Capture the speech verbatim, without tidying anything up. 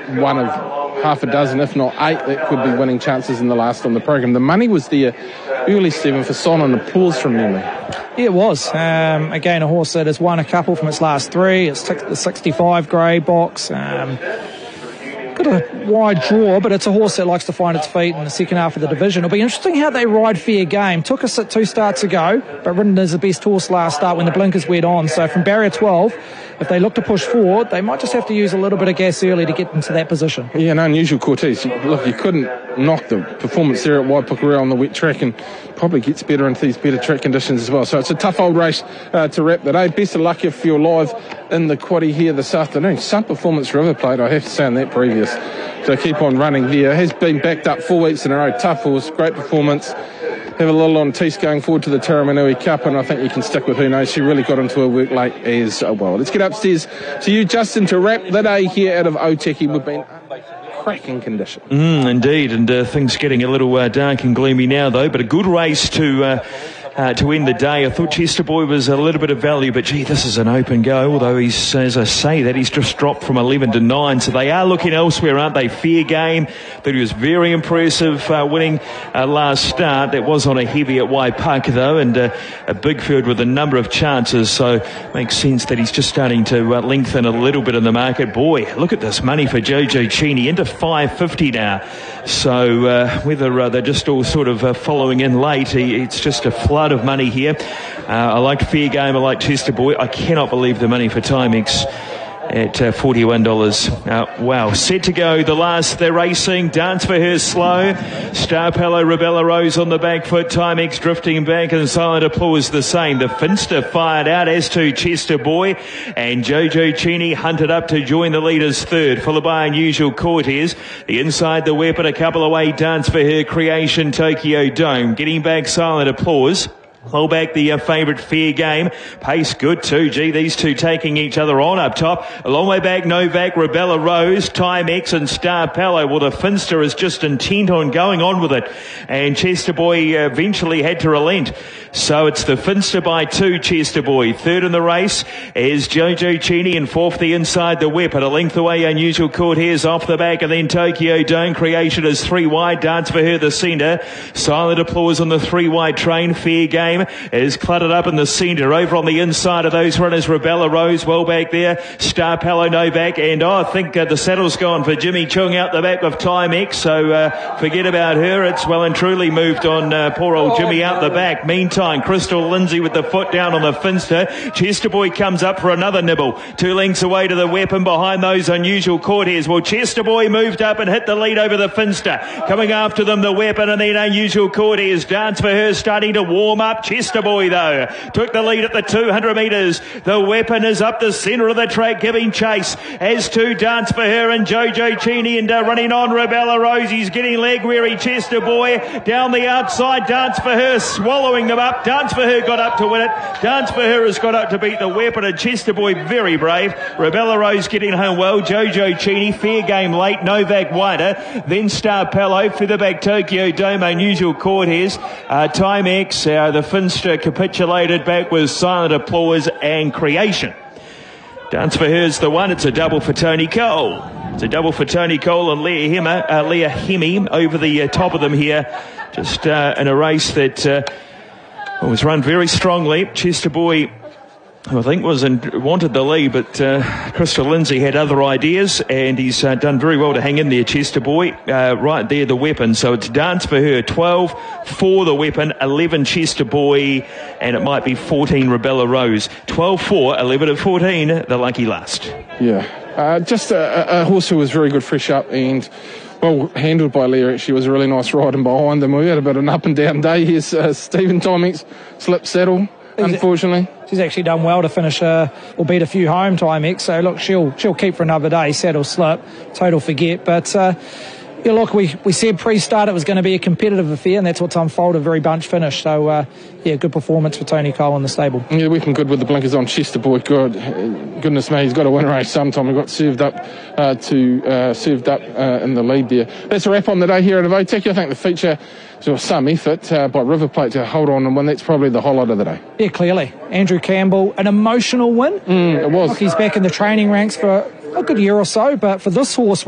one of half a dozen, if not eight, that could be winning chances in the last on the program. The money was there early, Stephen, for Silent Applause from memory. Yeah, it was. Um, again, a horse that has won a couple from its last three. It's ticked the sixty-five grey box. Um, got a wide draw, but it's a horse that likes to find its feet in the second half of the division. It'll be interesting how they ride Fair Game. Took us at two starts ago, but ridden as the best horse last start when the blinkers went on. So from barrier twelve, if they look to push forward, they might just have to use a little bit of gas early to get into that position. Yeah, an unusual Cortez. Look, you couldn't knock the performance there at Waipukurua on the wet track, and probably gets better into these better track conditions as well. So it's a tough old race uh, to wrap the day. Best of luck if you're live in the quaddie here this afternoon. Some performance River Plate, I have to say, on that previous. So keep on running there. Has been backed up four weeks in a row. Tough horse, great performance. Have a little on teeth going forward to the Taramanui Cup, and I think you can stick with Who Knows. She really got into her work late as well. Let's get upstairs to you, Justin, to wrap the day here out of Otaki. We've been cracking condition. Mm, indeed, and uh, things getting a little uh, dark and gloomy now, though, but a good race to... Uh, Uh, to end the day. I thought Chester Boy was a little bit of value, but gee, this is an open go, although he's, as I say, that he's just dropped from eleven to nine, so they are looking elsewhere, aren't they? Fair Game, that he was very impressive uh, winning uh, last start. That was on a heavy at Waipuka, though, and uh, a big field with a number of chances, so makes sense that he's just starting to uh, lengthen a little bit in the market. Boy, look at this money for Jojo Cheney, into five fifty now, so uh, whether uh, they're just all sort of uh, following in late, he, it's just a flood of money here. Uh, I like Fair Game, I like Chester Boy. I cannot believe the money for Timex at uh, forty-one dollars. Uh, wow. Set to go. The last, they're racing. Dance for Her slow. Star Palo, Rebella Rose on the back foot. Timex drifting back, and Silent Applause the same. The Finster fired out, as to Chester Boy. And Jojo Cheney hunted up to join the leaders third, followed by Unusual Cortez. The inside the weapon, a couple away. Dance for Her, Creation, Tokyo Dome. Getting back Silent Applause. Pull back the uh, favourite Fair Game. Pace good too. Gee, these two taking each other on up top. A long way back, Novak, Rebella Rose, Timex and Star Palo. Well, the Finster is just intent on going on with it. And Chester Boy uh, eventually had to relent. So it's the Finster by two, Chester Boy. Third in the race is Jojo Cheney, and fourth the inside the whip. At a length away, Unusual Cortez off the back, and then Tokyo Dome. Creation is three wide. Dance for Her, the centre. Silent Applause on the three wide train. Fair Game is cluttered up in the centre. Over on the inside of those runners, Rebella Rose well back there. Star Palo Novak, and oh, I think uh, the saddle's gone for Jimmy Chung out the back of Timex, so uh, forget about her. It's well and truly moved on uh, poor old Jimmy out the back. Meantime, Crystal Lindsay with the foot down on the Finster. Chester Boy comes up for another nibble. Two lengths away to the weapon behind those Unusual Cortez. Well, Chester Boy moved up and hit the lead over the Finster. Coming after them, the weapon, and then Unusual Cortez. Dance for Her starting to warm up. Chester Boy, though, took the lead at the two hundred metres. The weapon is up the centre of the track, giving chase. As to Dance for Her and Jojo Cheney, and uh, running on Rebella Rose. He's getting leg weary. Chester Boy down the outside. Dance for Her swallowing them up. Dance for Her got up to win it. Dance for Her has got up to beat the weapon, and Chester Boy very brave. Rebella Rose getting home well. Jojo Cheney, Fair Game late. Novak wider. Then Star Palo, featherback Tokyo Dome, Unusual Cortez. Uh, Timex, uh, the Finster capitulated back with Silent Applause and Creation. Dance for Her's the one. It's a double for Tony Cole. It's a double for Tony Cole and Leah Hemme, uh, Leah Hemme over the uh, top of them here. Just uh, in a race that uh, was run very strongly. Chester Boy, I think, was in, wanted the lead, but uh, Crystal Lindsay had other ideas, and he's uh, done very well to hang in there, Chester Boy. Uh, right there, the weapon. So it's Dance for Her, twelve for the weapon, eleven Chester Boy, and it might be fourteen Rebella Rose. twelve for, eleven and fourteen, the lucky last. Yeah, uh, just a, a horse who was very good fresh up, and well handled by Leah. Actually, was a really nice riding behind them. We had a bit of an up and down day. Here's uh, Stephen Timex, slip saddle, unfortunately. She's actually done well to finish, uh, or beat a few home Timex. So look, she'll she'll keep for another day. Saddle slip, total forget. But uh, yeah, look, we, we said pre-start it was going to be a competitive affair, and that's what's unfolded. Very bunch finish. So uh, yeah, good performance for Tony Cole in the stable. Yeah, we've been good with the blinkers on. Chester Boy. God, goodness me, he's got to win a race sometime. He got served up uh, to uh, served up uh, in the lead there. That's a wrap on the day here at Otaki. I think the feature. So some effort uh, by River Plate to hold on and win. That's probably the highlight of the day. Yeah, clearly. Andrew Campbell, an emotional win. Mm, it was. Look, he's back in the training ranks for a good year or so, but for this horse,